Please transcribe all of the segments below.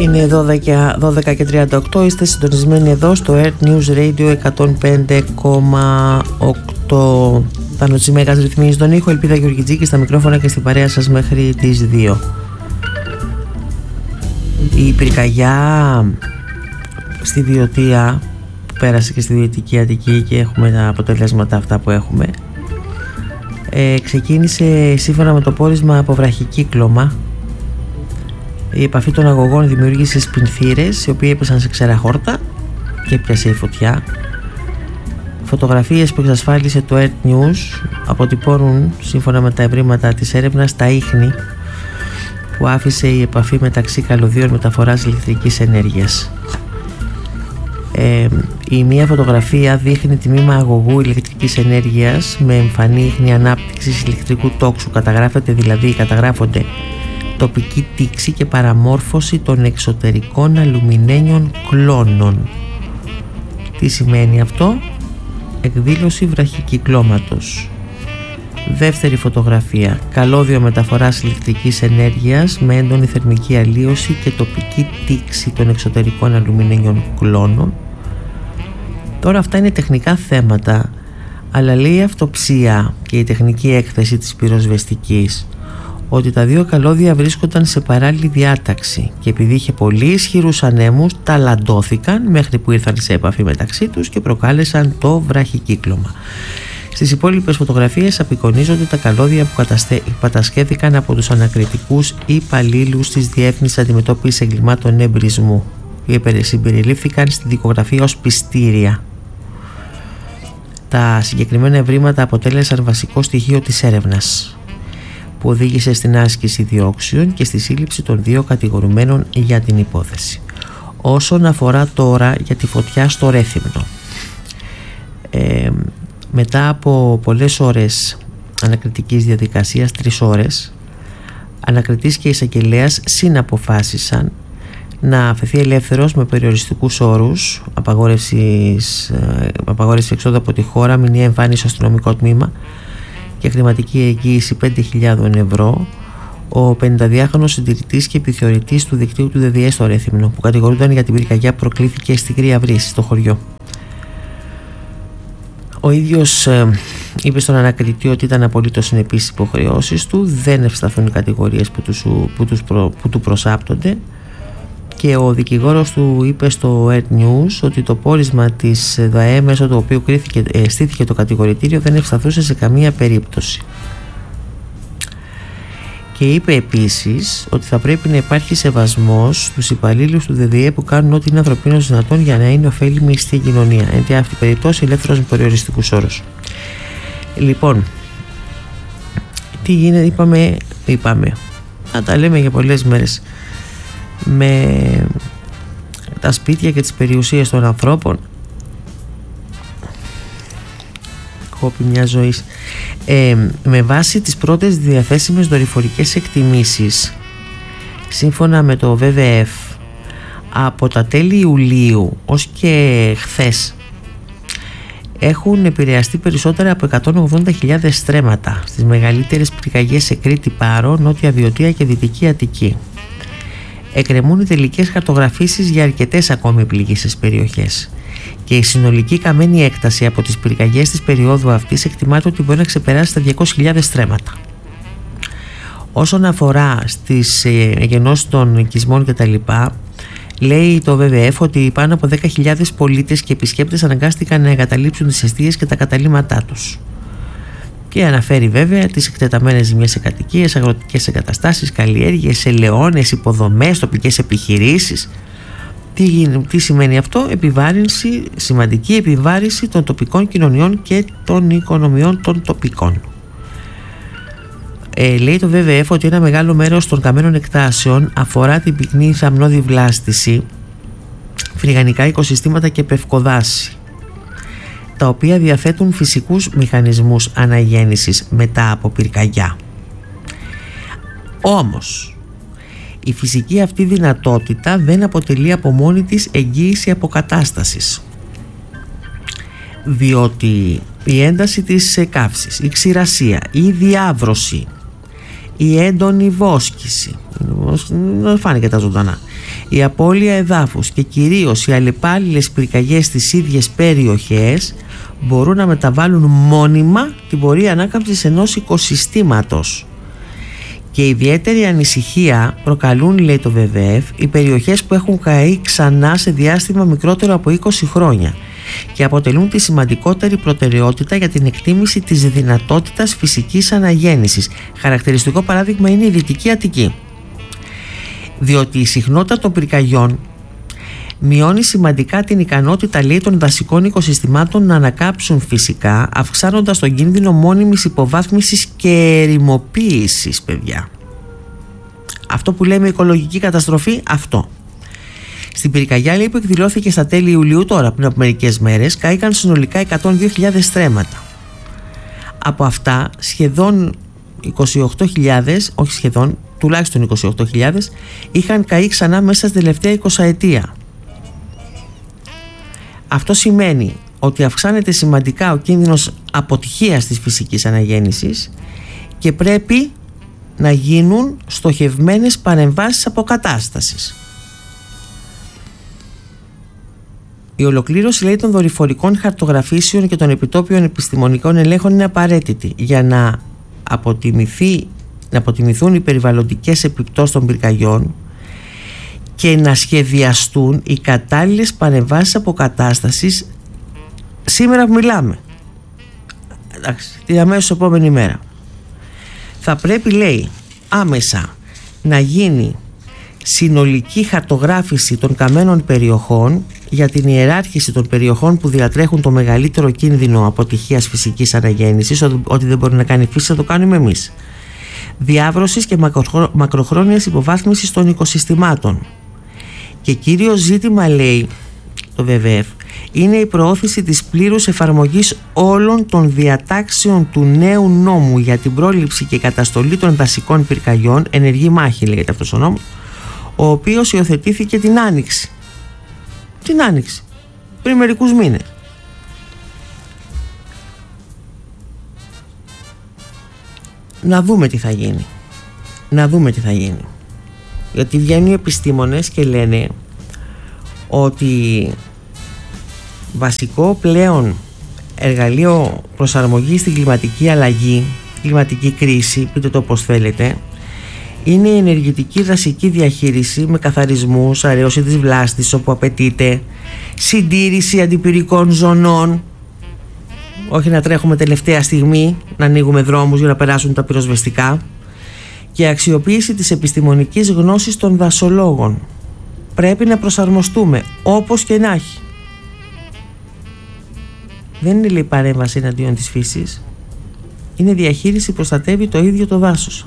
Είναι 12 και 38, είστε συντονισμένοι εδώ στο Earth News Radio 105,8. Θάνος Τσιμέκας ρυθμίζει τον ήχο, Ελπίδα Γεωργιτζίκη στα μικρόφωνα και στην παρέα σας μέχρι τις 2. Η πυρκαγιά στη Βιωτία που πέρασε και στη Δυτική Αττική και έχουμε τα αποτελέσματα αυτά που έχουμε, ξεκίνησε σύμφωνα με το πόρισμα από βραχικύκλωμα. Η επαφή των αγωγών δημιούργησε σπινθήρες οι οποίοι έπεσαν σε ξεραχόρτα και έπιασε η φωτιά. Φωτογραφίες που εξασφάλισε το Earth News αποτυπώνουν σύμφωνα με τα ευρήματα της έρευνας τα ίχνη που άφησε η επαφή μεταξύ καλωδίων μεταφοράς ηλεκτρικής ενέργειας. Η μία φωτογραφία δείχνει τμήμα αγωγού ηλεκτρικής ενέργειας με εμφανή ίχνη ανάπτυξης ηλεκτρικού τόξου. Καταγράφονται τοπική τήξη και παραμόρφωση των εξωτερικών αλουμινένιων κλώνων. Τι σημαίνει αυτό? Εκδήλωση βραχικυκλώματος. Δεύτερη φωτογραφία, καλώδιο μεταφοράς ηλεκτρικής ενέργειας με έντονη θερμική αλλίωση και τοπική τήξη των εξωτερικών αλουμινένιων κλώνων. Τώρα αυτά είναι τεχνικά θέματα, αλλά λέει η αυτοψία και η τεχνική έκθεση της πυροσβεστικής ότι τα δύο καλώδια βρίσκονταν σε παράλληλη διάταξη και επειδή είχε πολύ ισχυρούς ανέμους ταλαντώθηκαν μέχρι που ήρθαν σε επαφή μεταξύ τους και προκάλεσαν το βραχικύκλωμα. Στις υπόλοιπες φωτογραφίες απεικονίζονται τα καλώδια που κατασκεύηκαν από τους ανακριτικούς υπαλλήλους της Διεύθυνσης Αντιμετώπισης Εγκλημάτων Εμπρισμού, οι συμπεριλήφθηκαν στη δικογραφία ως πιστήρια. Τα συγκεκριμένα ευρήματα αποτέλεσαν βασικό στοιχείο της έρευνας που οδήγησε στην άσκηση διώξεων και στη σύλληψη των δύο κατηγορουμένων για την υπόθεση. Όσον αφορά τώρα για τη φωτιά στο Ρέθυμνο, μετά από πολλές ώρες ανακριτικής διαδικασίας, 3 ώρες, ανακριτής και εισαγγελέας συναποφάσισαν να αφαιθεί ελεύθερος με περιοριστικούς όρους, απαγόρευση εξόδου από τη χώρα, μηνιαία εμφάνιση στο αστυνομικό τμήμα και χρηματική εγγύηση 5.000 ευρώ ο 52χρονος συντηρητής και επιθεωρητής του δικτύου του ΔΔΕ στο Ρέθυμνο, που κατηγορούνταν για την πυρκαγιά που προκλήθηκε στη Κρύα Βρύση, στο χωριό. Ο ίδιος είπε στον ανακριτή ότι ήταν απολύτως συνεπής στις υποχρεώσεις του, δεν ευσταθούν οι κατηγορίες που του προσάπτονται, και ο δικηγόρος του είπε στο Earth News ότι το πόρισμα της ΔΑΕ μέσω του οποίου στήθηκε το κατηγορητήριο δεν ευσταθούσε σε καμία περίπτωση. Και είπε επίσης ότι θα πρέπει να υπάρχει σεβασμός στους υπαλλήλους του ΔΔΕ που κάνουν ό,τι είναι ανθρωπίνως δυνατόν για να είναι ωφέλιμοι στην κοινωνία. Εν τη αυτή περιπτώσει ελεύθερος με περιοριστικούς όρους. Λοιπόν, τι γίνεται, είπαμε, να τα λέμε για πολλές μέρες, με τα σπίτια και τις περιουσίες των ανθρώπων, κόπη μια ζωής. Με βάση τις πρώτες διαθέσιμες δορυφορικές εκτιμήσεις, σύμφωνα με το WWF, από τα τέλη Ιουλίου ως και χθες έχουν επηρεαστεί περισσότερα από 180.000 στρέμματα στις μεγαλύτερες πυρκαγιές σε Κρήτη, Πάρο, Νότια Βιωτία και Δυτική Αττική. Εκκρεμούν οι τελικές χαρτογραφήσεις για αρκετές ακόμη πληγήσεις περιοχές και η συνολική καμένη έκταση από τις πυρκαγιές της περίοδου αυτής εκτιμάται ότι μπορεί να ξεπεράσει τα 200.000 στρέμματα. Όσον αφορά στις εγγενώσεις των οικισμών κτλ., λέει το WWF ότι πάνω από 10.000 πολίτες και επισκέπτες αναγκάστηκαν να εγκαταλείψουν τις εστίες και τα καταλύματά τους. Και αναφέρει βέβαια τις εκτεταμένες ζημιές σε κατοικίες, αγροτικές εγκαταστάσεις, καλλιέργειες, ελαιώνες, υποδομές, τοπικές επιχειρήσεις. Τι σημαίνει αυτό? Σημαντική επιβάρυνση των τοπικών κοινωνιών και των οικονομιών των τοπικών. Λέει το WWF ότι ένα μεγάλο μέρος των καμένων εκτάσεων αφορά την πυκνή θαμνώδη βλάστηση, φρυγανικά οικοσυστήματα και πευκοδάση, τα οποία διαθέτουν φυσικούς μηχανισμούς αναγέννησης μετά από πυρκαγιά. Όμως, η φυσική αυτή δυνατότητα δεν αποτελεί από μόνη της εγγύηση αποκατάστασης, διότι η ένταση της καύσης, η ξηρασία, η διάβρωση, η έντονη βόσκηση, φάνηκε τα ζωντανά. Η απώλεια εδάφους και κυρίως οι αλλεπάλληλες πυρκαγιές στις ίδιες περιοχές μπορούν να μεταβάλουν μόνιμα την πορεία ανάκαμψης ενός οικοσυστήματος. Και ιδιαίτερη ανησυχία προκαλούν, λέει το WWF, οι περιοχές που έχουν καεί ξανά σε διάστημα μικρότερο από 20 χρόνια και αποτελούν τη σημαντικότερη προτεραιότητα για την εκτίμηση της δυνατότητας φυσικής αναγέννησης. Χαρακτηριστικό παράδειγμα είναι η Δυτική Αττική, διότι η συχνότητα των πυρκαγιών μειώνει σημαντικά την ικανότητα, λέει, των δασικών οικοσυστημάτων να ανακάψουν φυσικά, αυξάνοντας τον κίνδυνο μόνιμης υποβάθμισης και ερημοποίησης, παιδιά. Αυτό που λέμε οικολογική καταστροφή, αυτό. Στην πυρκαγιά, λέει, που εκδηλώθηκε στα τέλη Ιουλίου, τώρα πριν από μερικές μέρες, κάηκαν συνολικά 102.000 στρέμματα. Από αυτά σχεδόν 28.000, όχι σχεδόν, τουλάχιστον 28.000 είχαν καεί ξανά μέσα στην τελευταία 20ετία. Αυτό σημαίνει ότι αυξάνεται σημαντικά ο κίνδυνος αποτυχίας της φυσικής αναγέννησης και πρέπει να γίνουν στοχευμένες παρεμβάσεις αποκατάστασης. Η ολοκλήρωση, λέει, των δορυφορικών χαρτογραφήσεων και των επιτόπιων επιστημονικών ελέγχων είναι απαραίτητη για να αποτιμηθούν οι περιβαλλοντικές επιπτώσεις των πυρκαγιών και να σχεδιαστούν οι κατάλληλες παρεμβάσεις αποκατάστασης σήμερα που μιλάμε. Εντάξει, την αμέσως επόμενη μέρα. Θα πρέπει, λέει, άμεσα να γίνει συνολική χαρτογράφηση των καμένων περιοχών για την ιεράρχηση των περιοχών που διατρέχουν το μεγαλύτερο κίνδυνο αποτυχίας φυσικής αναγέννησης, ότι δεν μπορεί να κάνει φύση, θα το κάνουμε εμείς. Διάβρωσης και μακροχρόνιας υποβάθμισης των οικοσυστημάτων. Και κύριο ζήτημα, λέει το WWF, είναι η προώθηση της πλήρους εφαρμογής όλων των διατάξεων του νέου νόμου για την πρόληψη και καταστολή των δασικών πυρκαγιών, ενεργή μάχη λέγεται αυτός ο νόμος, ο οποίος υιοθετήθηκε την Άνοιξη. Πριν μερικούς μήνες. Να δούμε τι θα γίνει. Γιατί βγαίνουν οι επιστήμονες και λένε ότι βασικό πλέον εργαλείο προσαρμογής στην κλιματική αλλαγή, κλιματική κρίση, πείτε το όπως θέλετε, είναι η ενεργητική δασική διαχείριση με καθαρισμούς, αρέωση της βλάστης όπου απαιτείται, συντήρηση αντιπυρικών ζωνών, όχι να τρέχουμε τελευταία στιγμή να ανοίγουμε δρόμους για να περάσουν τα πυροσβεστικά, και αξιοποίηση της επιστημονικής γνώσης των δασολόγων. Πρέπει να προσαρμοστούμε όπως και να έχει. Δεν είναι, λέει, παρέμβαση εναντίον της φύσης, είναι διαχείριση, προστατεύει το ίδιο το δάσος.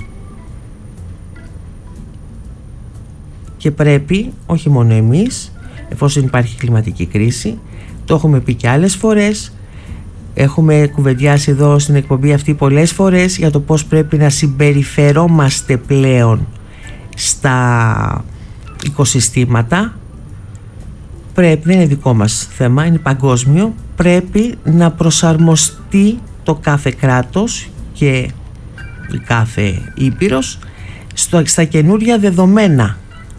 Και πρέπει, όχι μόνο εμείς, εφόσον υπάρχει κλιματική κρίση, το έχουμε πει και άλλες φορές, έχουμε κουβεντιάσει εδώ στην εκπομπή αυτή πολλές φορές για το πώς πρέπει να συμπεριφερόμαστε πλέον στα οικοσυστήματα. Πρέπει, δεν είναι δικό μας θέμα, είναι παγκόσμιο, πρέπει να προσαρμοστεί το κάθε κράτος και η κάθε ήπειρος στα καινούρια δεδομένα.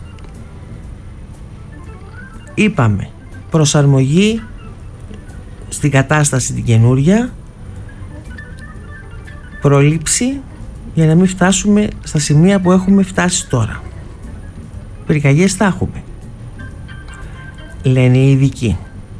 Είπαμε, προσαρμογή στην κατάσταση την καινούρια, πρόληψη για να μην φτάσουμε στα σημεία που έχουμε φτάσει τώρα. Πυρκαγιές θα έχουμε, λένε οι ειδικοί.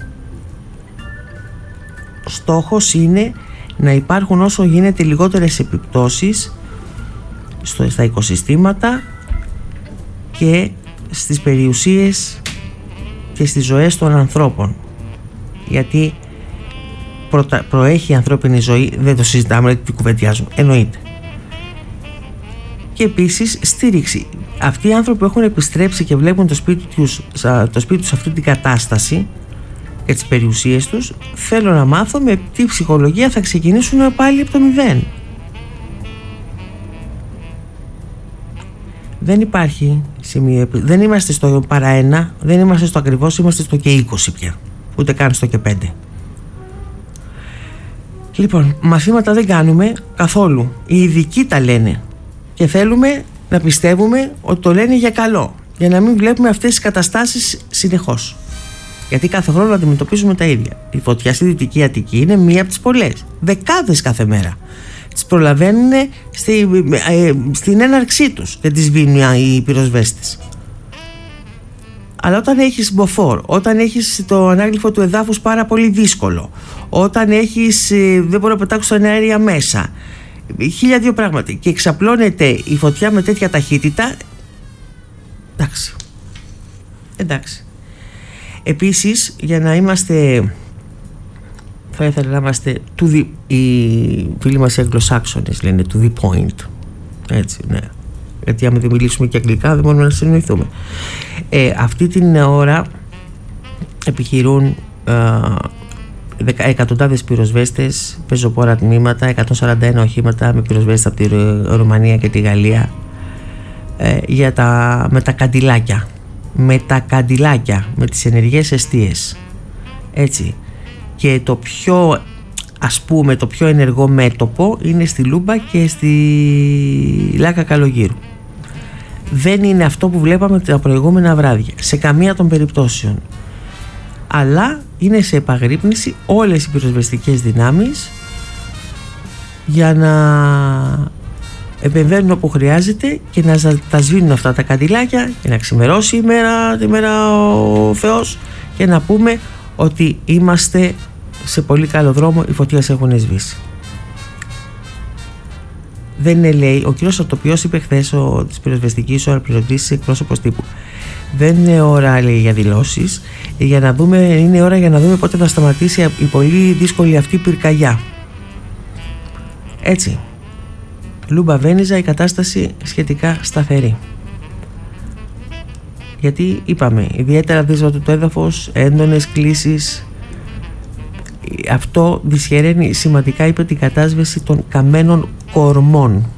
Στόχος είναι να υπάρχουν όσο γίνεται λιγότερες επιπτώσεις στα οικοσυστήματα και στις περιουσίες και στις ζωές των ανθρώπων, γιατί προέχει η ανθρώπινη ζωή, δεν το συζητάμε, δεν την κουβεντιάζουμε, εννοείται. Και επίσης στήριξη. Αυτοί οι άνθρωποι που έχουν επιστρέψει και βλέπουν το σπίτι τους σε αυτή την κατάσταση και τις περιουσίες τους, θέλω να μάθω με τι ψυχολογία θα ξεκινήσουν πάλι από το μηδέν. Δεν υπάρχει σημείο, δεν είμαστε στο παρά ένα, δεν είμαστε στο ακριβώς, είμαστε στο και 20 πια, ούτε καν στο και 5. Λοιπόν, μαθήματα δεν κάνουμε καθόλου, οι ειδικοί τα λένε και θέλουμε να πιστεύουμε ότι το λένε για καλό, για να μην βλέπουμε αυτές τις καταστάσεις συνεχώς. Γιατί κάθε χρόνο αντιμετωπίζουμε τα ίδια. Η φωτιά στη Δυτική Αττική είναι μία από τις πολλές. Δεκάδες κάθε μέρα. Τις προλαβαίνουν στην έναρξή τους και τις σβήνουν οι πυροσβέστες. Αλλά όταν έχεις μποφόρ, όταν έχεις το ανάγλυφο του εδάφους πάρα πολύ δύσκολο, όταν έχεις, δεν μπορεί να πετάξουν αέρια μέσα, 1002 πράγματα, και εξαπλώνεται η φωτιά με τέτοια ταχύτητα, εντάξει. Επίσης, για να είμαστε, θα ήθελα να είμαστε οι φίλοι μας οι Αγγλοσάξονες λένε to the point, έτσι, ναι, γιατί άμα δεν μιλήσουμε και αγγλικά δεν μπορούμε να συνοηθούμε. Αυτή την ώρα επιχειρούν εκατοντάδες πυροσβέστες, πεζοπόρα τμήματα, 141 οχήματα με πυροσβέστες από τη Ρουμανία και τη Γαλλία, με τα καντιλάκια, με τις ενεργές εστίες, έτσι. Και το πιο, ας πούμε, το πιο ενεργό μέτωπο είναι στη Λούμπα και στη Λάκα Καλογύρου. Δεν είναι αυτό που βλέπαμε τα προηγούμενα βράδια, σε καμία των περιπτώσεων, αλλά είναι σε επαγρύπνηση όλες οι πυροσβεστικές δυνάμεις για να επεμβαίνουν όπου χρειάζεται και να τα σβήνουν αυτά τα καντιλάκια και να ξημερώσει τη μέρα ο Θεός και να πούμε ότι είμαστε σε πολύ καλό δρόμο, οι φωτιές έχουν σβήσει. Δεν είναι, λέει, ο κύριος Αρτοπιός είπε χθες της πυροσβεστικής αναπληρωτής εκπρόσωπος τύπου, δεν είναι ώρα, λέει, για δηλώσεις, είναι ώρα για να δούμε πότε θα σταματήσει η πολύ δύσκολη αυτή πυρκαγιά. Έτσι. Λούμπα Βένιζα, η κατάσταση σχετικά σταθερή. Γιατί είπαμε, ιδιαίτερα δύσβατο το έδαφος, έντονες κλίσεις, αυτό δυσχεραίνει σημαντικά, είπε, την κατάσβεση των καμένων κορμών.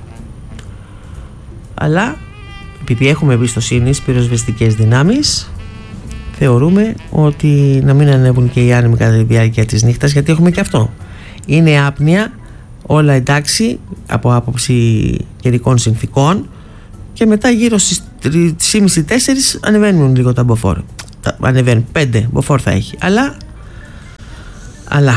Αλλά επειδή έχουμε εμπιστοσύνη στις πυροσβεστικές δυνάμεις, θεωρούμε ότι να μην ανέβουν και οι άνεμοι κατά τη διάρκεια της νύχτας, γιατί έχουμε και αυτό. Είναι άπνοια, όλα εντάξει από άποψη καιρικών συνθήκων, και μετά γύρω στις 3,5-4 ανεβαίνουν λίγο τα μποφόρ. Ανεβαίνουν 5 μποφόρ θα έχει, αλλά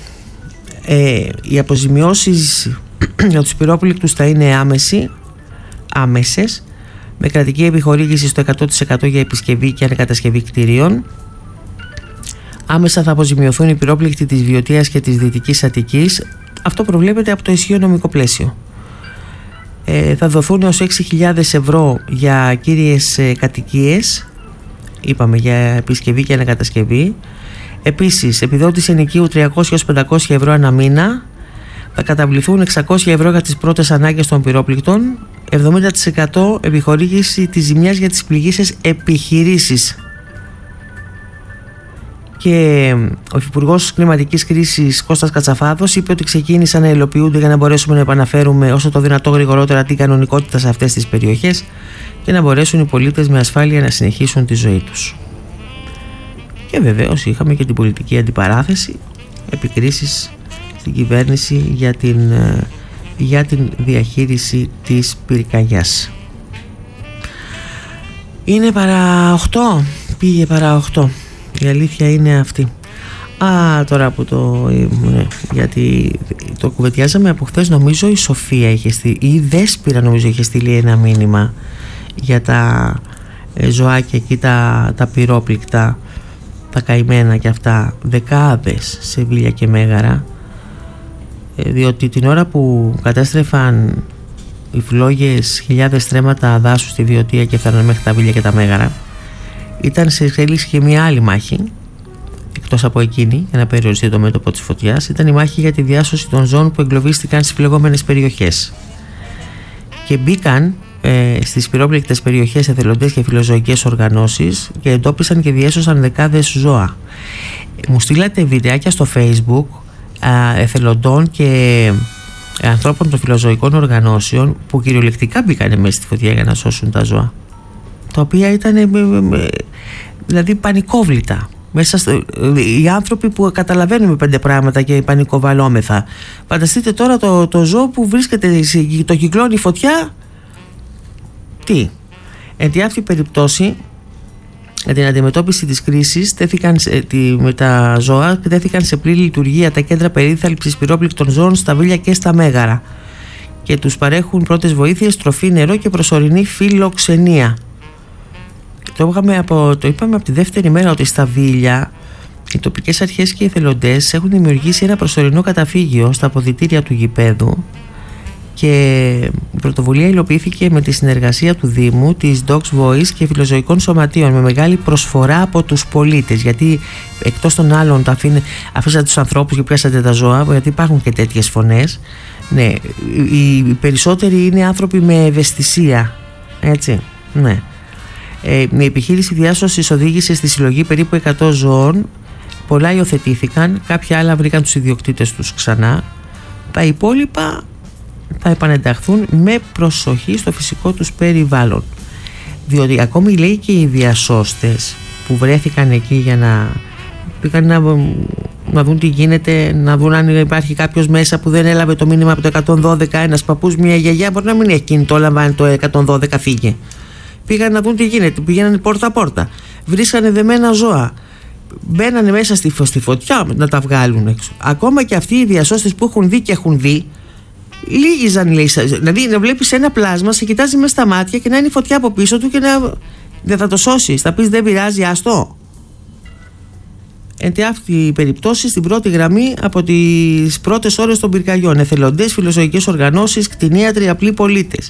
οι αποζημιώσεις για τους πυρόπληκτους θα είναι άμεσες, με κρατική επιχορήγηση στο 100% για επισκευή και ανακατασκευή κτηρίων. Άμεσα θα αποζημιωθούν οι πυρόπληκτοι της Βιωτίας και της Δυτικής Αττικής. Αυτό προβλέπεται από το ισχύον νομικό πλαίσιο. Θα δοθούν έως 6.000 ευρώ για κύριες κατοικίες, είπαμε, για επισκευή και ανακατασκευή. Επίσης, επιδότηση ενοικίου 300-500 ευρώ ανά μήνα. Θα καταβληθούν 600 ευρώ για τις πρώτες ανάγκες των πυρόπληκτων, 70% επιχορήγηση της ζημιάς για τις πληγήσεις επιχειρήσεις. Και ο Υπουργός Κλιματικής Κρίσης Κώστας Κατσαφάδος είπε ότι ξεκίνησαν να υλοποιούνται για να μπορέσουμε να επαναφέρουμε όσο το δυνατό γρηγορότερα την κανονικότητα σε αυτές τις περιοχές και να μπορέσουν οι πολίτες με ασφάλεια να συνεχίσουν τη ζωή τους. Και βεβαίως είχαμε και την πολιτική αντιπαράθεση, επικρίσεις στην κυβέρνηση για την διαχείριση της πυρκαγιάς. Είναι παρά 8, πήγε παρά 8. Η αλήθεια είναι αυτή. Τώρα που γιατί το κουβεντιάζαμε από χθες, νομίζω η Σοφία είχε στείλει, ή η Δέσποιρα νομίζω είχε στείλει ένα μήνυμα για τα ζωάκια εκεί, τα πυρόπληκτα, τα καημένα και αυτά, δεκάδες σε Βίλια και Μέγαρα, διότι την ώρα που κατέστρεφαν οι φλόγες χιλιάδες στρέμματα δάσους στη Βιωτία και έφταναν μέχρι τα Βίλια και τα Μέγαρα, ήταν σε εξέλιξη και μια άλλη μάχη εκτός από εκείνη, για να περιοριστεί το μέτωπο της φωτιάς. Ήταν η μάχη για τη διάσωση των ζώων που εγκλωβίστηκαν στις φλεγόμενες περιοχές και μπήκαν στις πυρόπληκτες περιοχές εθελοντές και φιλοζωικές οργανώσεις και εντόπισαν και διέσωσαν δεκάδες ζώα. Μου στείλατε βιντεάκια στο Facebook εθελοντών και ανθρώπων των φιλοζωικών οργανώσεων που κυριολεκτικά μπήκαν μέσα στη φωτιά για να σώσουν τα ζώα, τα οποία ήταν δηλαδή πανικόβλητα. Οι άνθρωποι που καταλαβαίνουμε 5 πράγματα και πανικοβαλόμεθα. Φανταστείτε τώρα το ζώο που βρίσκεται, το κυκλώνει η φωτιά Τι? Εν τη αυτή περιπτώσει, για την αντιμετώπιση της κρίσης με τα ζώα τέθηκαν σε πλήρη λειτουργία τα κέντρα περίθαλψης πυρόπληκτων ζώων στα Βίλια και στα Μέγαρα και τους παρέχουν πρώτες βοήθειες, τροφή, νερό και προσωρινή φιλοξενία. Το είπαμε από τη δεύτερη μέρα ότι στα Βίλια οι τοπικές αρχές και οι εθελοντές έχουν δημιουργήσει ένα προσωρινό καταφύγιο στα αποδυτήρια του γηπέδου και η πρωτοβουλία υλοποιήθηκε με τη συνεργασία του Δήμου, της Dogs Voice και φιλοζωικών σωματείων με μεγάλη προσφορά από τους πολίτες, γιατί εκτός των άλλων αφήσατε τους ανθρώπους και πιάσατε τα ζώα, γιατί υπάρχουν και τέτοιες φωνές. Ναι, οι περισσότεροι είναι άνθρωποι με ευαισθησία, έτσι, ναι. Η επιχείρηση διάσωσης οδήγησε στη συλλογή περίπου 100 ζώων. Πολλά υιοθετήθηκαν, κάποια άλλα βρήκαν τους ιδιοκτήτες τους ξανά. Τα υπόλοιπα θα επανενταχθούν με προσοχή στο φυσικό τους περιβάλλον, διότι ακόμη λέει και οι διασώστες που βρέθηκαν εκεί για να πήγαν να δουν τι γίνεται, να δουν αν υπάρχει κάποιος μέσα που δεν έλαβε το μήνυμα από το 112, ένας παππούς, μια γιαγιά μπορεί να μην έχει κινητό, λαμβάνει το 112, φύγε. Πήγαν να δουν τι γίνεται, πήγαιναν πόρτα-πόρτα, βρίσκανε δεμένα ζώα, μπαίνανε μέσα στη φωτιά να τα βγάλουν έξω. Ακόμα και αυτοί οι διασώστες που έχουν δει και έχουν δει, λίγιζαν, λέει, δηλαδή να βλέπεις ένα πλάσμα, σε κοιτάζει μέσα στα μάτια και να είναι η φωτιά από πίσω του και δεν θα το σώσεις, θα πεις δεν πειράζει, άστο. Εν τη αυτή περιπτώσει στην πρώτη γραμμή από τις πρώτες ώρες των πυρκαγιών, εθελοντές, φιλοζωικές οργανώσεις, κτηνίατροι, απλοί πολίτες.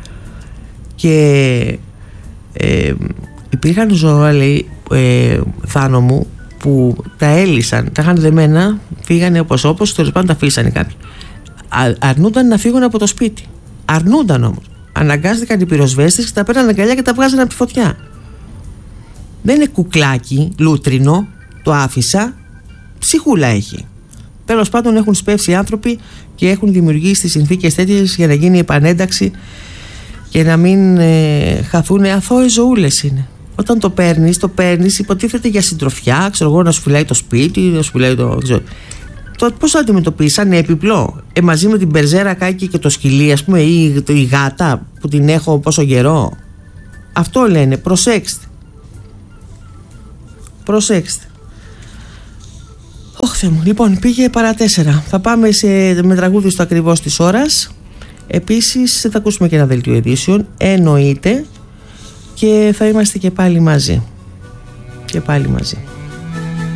Και υπήρχαν ζώα, λέει, Θάνο μου, που τα έλυσαν, τα είχαν δεμένα, φύγανε όπως τέλος πάντων τα αφήσανε κάποιοι. Αρνούνταν να φύγουν από το σπίτι. Αρνούνταν όμως. Αναγκάστηκαν οι πυροσβέστες και τα παίρναν αγκαλιά και τα βγάζανε από τη φωτιά. Δεν είναι κουκλάκι, λούτρινο, το άφησα, ψυχούλα έχει. Τέλος πάντων έχουν σπεύσει οι άνθρωποι και έχουν δημιουργήσει τις συνθήκες τέτοιες για να γίνει η επανένταξη και να μην χαθούν. Αθώες ζωούλες είναι. Όταν το παίρνεις, υποτίθεται για συντροφιά, ξέρω εγώ, να σου φυλάει το σπίτι, να σου φυλάει το. Το πώς θα αντιμετωπίσεις, σαν έπιπλο, μαζί με την περζέρα κάκι και το σκυλί, ας πούμε, ή η γάτα που την έχω πόσο καιρό. Αυτό λένε, προσέξτε. Θεέ μου. Λοιπόν, πήγε παρά 4. Θα πάμε με τραγούδι στο ακριβώς της ώρας. Επίσης θα ακούσουμε και ένα δελτίο ειδήσεων, εννοείται, και θα είμαστε και πάλι μαζί.